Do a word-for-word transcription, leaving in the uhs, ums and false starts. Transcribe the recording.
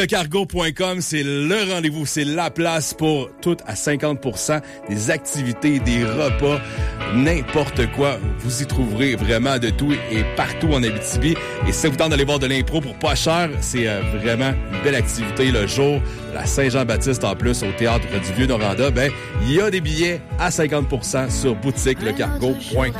Le cargo point com, c'est le rendez-vous, c'est la place pour tout à cinquante pour cent des activités, des repas, n'importe quoi. Vous y trouverez vraiment de tout et partout en Abitibi. Et si ça vous tente d'aller voir de l'impro pour pas cher, c'est euh, vraiment une belle activité le jour de la Saint-Jean-Baptiste en plus au Théâtre du Vieux-Noranda. Ben, il y a des billets à cinquante pour cent sur boutique le cargo point com.